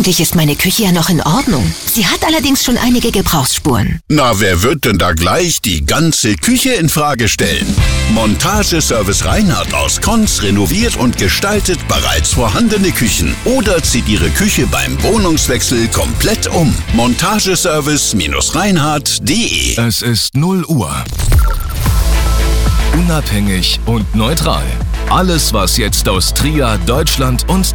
Eigentlich ist meine Küche ja noch in Ordnung. Sie hat allerdings schon einige Gebrauchsspuren. Na, wer wird denn da gleich die ganze Küche in Frage stellen? Montageservice Reinhardt aus Konz renoviert und gestaltet bereits vorhandene Küchen oder zieht Ihre Küche beim Wohnungswechsel komplett um. Montageservice-reinhardt.de. Es ist 0 Uhr. Unabhängig und neutral. Alles, was jetzt aus Trier, Deutschland und